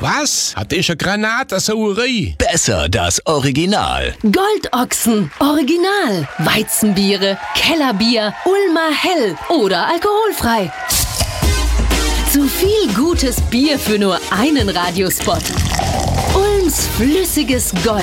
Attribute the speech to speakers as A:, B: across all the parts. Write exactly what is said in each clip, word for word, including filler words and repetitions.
A: Was? Hat ich eine Granatensauerei?
B: Besser das Original.
C: Goldochsen, Original. Weizenbiere, Kellerbier, Ulmer Hell oder alkoholfrei. Zu viel gutes Bier für nur einen Radiospot. Ulms flüssiges Gold.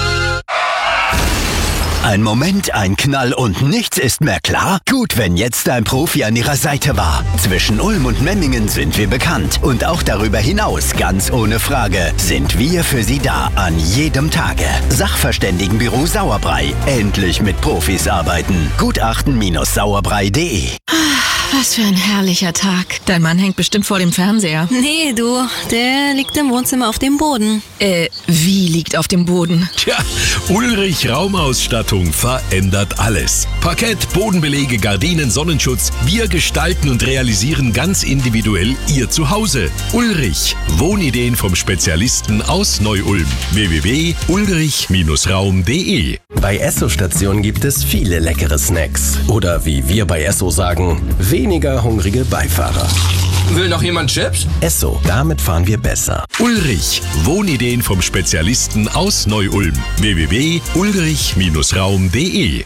B: Ein Moment, ein Knall und nichts ist mehr klar? Gut, wenn jetzt ein Profi an Ihrer Seite war. Zwischen Ulm und Memmingen sind wir bekannt. Und auch darüber hinaus, ganz ohne Frage, sind wir für Sie da an jedem Tage. Sachverständigenbüro Sauerbrei. Endlich mit Profis arbeiten. Gutachten Sauerbrei punkt de.
D: Was für ein herrlicher Tag. Dein Mann hängt bestimmt vor dem Fernseher.
E: Nee, du, der liegt im Wohnzimmer auf dem Boden.
D: Äh, wie liegt auf dem Boden?
F: Tja, Ulrich Raumausstattung verändert alles. Parkett, Bodenbelege, Gardinen, Sonnenschutz. Wir gestalten und realisieren ganz individuell Ihr Zuhause. Ulrich, Wohnideen vom Spezialisten aus Neu-Ulm. w w w punkt ulrich Raum punkt de.
G: Bei Esso-Stationen gibt es viele leckere Snacks. Oder wie wir bei Esso sagen, weniger hungrige Beifahrer.
H: Will noch jemand Chips?
G: Esso, damit fahren wir besser.
F: Ulrich, Wohnideen vom Spezialisten aus Neu-Ulm. w w w punkt ulrich Raum punkt de.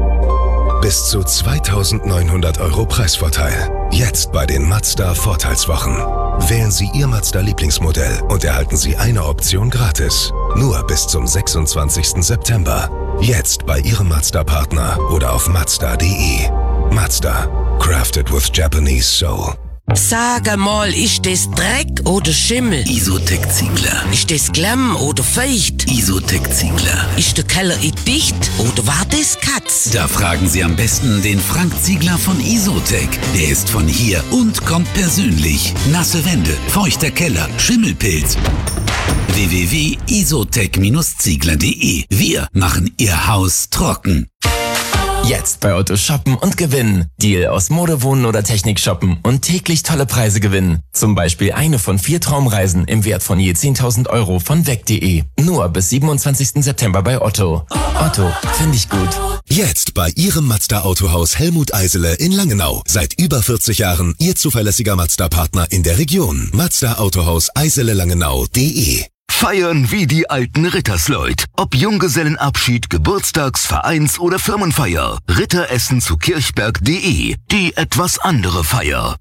I: Bis zu zweitausendneunhundert Euro Preisvorteil. Jetzt bei den Mazda Vorteilswochen. Wählen Sie Ihr Mazda-Lieblingsmodell und erhalten Sie eine Option gratis. Nur bis zum sechsundzwanzigsten September. Jetzt bei Ihrem Mazda-Partner oder auf mazda punkt de. Mazda. Crafted with Japanese soul.
J: Sag mal, ist das Dreck oder Schimmel?
B: Isotec Ziegler.
J: Ist das Klamm oder feucht?
B: Isotec Ziegler.
J: Ist der Keller dicht oder war das Katz?
B: Da fragen Sie am besten den Frank Ziegler von Isotec. Der ist von hier und kommt persönlich. Nasse Wände, feuchter Keller, Schimmelpilz. w w w punkt isotec Ziegler punkt de. Wir machen Ihr Haus trocken.
K: Jetzt bei Otto shoppen und gewinnen. Deal aus Mode, Wohnen oder Technik shoppen und täglich tolle Preise gewinnen. Zum Beispiel eine von vier Traumreisen im Wert von je zehntausend Euro von weg punkt de. Nur bis siebenundzwanzigsten September bei Otto. Otto, finde ich gut.
I: Jetzt bei Ihrem Mazda-Autohaus Helmut Eisele in Langenau. Seit über vierzig Jahren Ihr zuverlässiger Mazda-Partner in der Region. Mazda-Autohaus Eisele Langenau punkt de.
B: Feiern wie die alten Rittersleut. Ob Junggesellenabschied, Geburtstags-, Vereins- oder Firmenfeier. Ritteressen zu kirchberg punkt de. Die etwas andere Feier.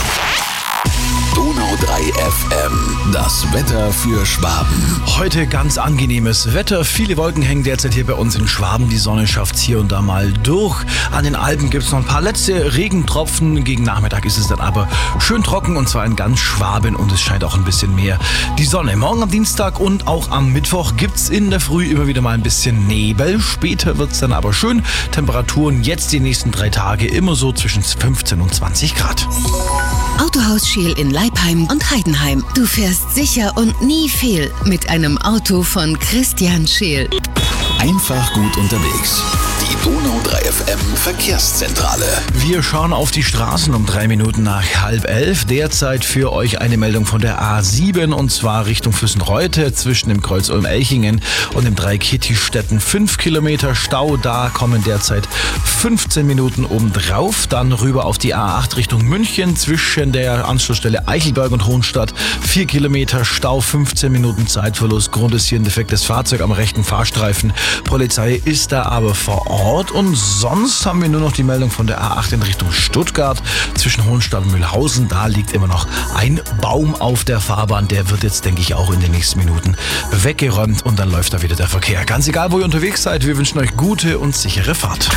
B: Donau drei F M. Das Wetter für Schwaben.
L: Heute ganz angenehmes Wetter. Viele Wolken hängen derzeit hier bei uns in Schwaben. Die Sonne schafft hier und da mal durch. An den Alpen gibt es noch ein paar letzte Regentropfen. Gegen Nachmittag ist es dann aber schön trocken und zwar in ganz Schwaben und es scheint auch ein bisschen mehr die Sonne. Morgen am Dienstag und auch am Mittwoch gibt es in der Früh immer wieder mal ein bisschen Nebel. Später wird es dann aber schön. Temperaturen jetzt die nächsten drei Tage immer so zwischen fünfzehn und zwanzig Grad.
M: Autohaus Scheel in Leipheim und Heidenheim. Du fährst sicher und nie fehl mit einem Auto von Christian Scheel.
B: Einfach gut unterwegs. Die Donau drei F M Verkehrszentrale.
L: Wir schauen auf die Straßen um drei Minuten nach halb elf. Derzeit für euch eine Meldung von der A sieben und zwar Richtung Füssenreute zwischen dem Kreuz Ulm-Elchingen und dem Dreieck Hittistetten. Fünf Kilometer Stau, da kommen derzeit fünfzehn Minuten obendrauf. Dann rüber auf die A acht Richtung München zwischen der Anschlussstelle Eichelberg und Hohenstadt. Vier Kilometer Stau, fünfzehn Minuten Zeitverlust. Grund ist hier ein defektes Fahrzeug am rechten Fahrstreifen. Polizei ist da aber vor Ort und sonst haben wir nur noch die Meldung von der A acht in Richtung Stuttgart zwischen Hohenstadt und Mühlhausen. Da liegt immer noch ein Baum auf der Fahrbahn. Der wird jetzt, denke ich, auch in den nächsten Minuten weggeräumt und dann läuft da wieder der Verkehr. Ganz egal, wo ihr unterwegs seid, wir wünschen euch gute und sichere Fahrt.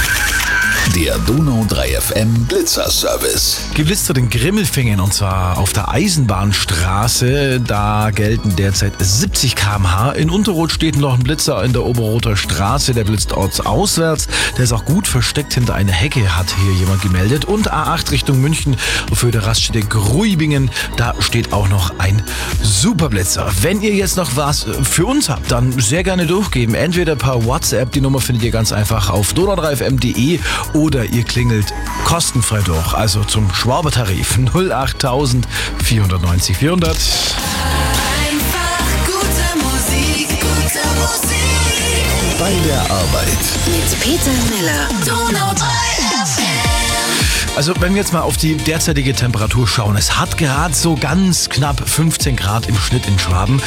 B: Der Donau drei F M Blitzerservice.
L: Geblitzt zu den Grimmelfingen und zwar auf der Eisenbahnstraße. Da gelten derzeit siebzig Kilometer pro Stunde. In Unterroth steht noch ein Blitzer in der Oberrother Straße. Der blitzt ortsauswärts. Der ist auch gut versteckt hinter einer Hecke, hat hier jemand gemeldet. Und A acht Richtung München für der Raststätte Gruibingen. Da steht auch noch ein Superblitzer. Wenn ihr jetzt noch was für uns habt, dann sehr gerne durchgeben. Entweder per WhatsApp. Die Nummer findet ihr ganz einfach auf donau drei f m punkt de. Oder ihr klingelt kostenfrei durch, also zum Schwabertarif null acht vierhundertneunzig vierhundert.
N: Einfach gute Musik, gute Musik.
B: Bei der Arbeit.
M: Mit Peter Miller.
N: Donau drei F M.
L: Also wenn wir jetzt mal auf die derzeitige Temperatur schauen, es hat gerade so ganz knapp fünfzehn Grad im Schnitt in Schwaben.